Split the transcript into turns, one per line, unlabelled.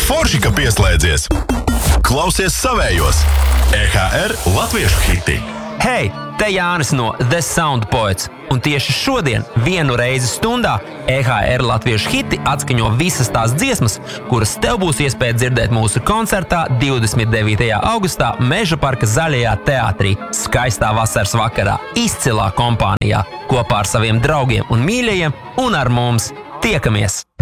Forši, ka pieslēdzies! Klausies savējos! EHR latviešu hiti!
Hei, te Jānis no The Sound Poets, un tieši šodien vienu reizi stundā EHR latviešu hiti atskaņo visas tās dziesmas, kuras tev būs iespēja dzirdēt mūsu koncertā 29. augustā Meža parka Zaļajā teātrī, skaistā vasaras vakarā, izcilā kompānijā, kopā ar saviem draugiem un mīļajiem, un ar mums tiekamies!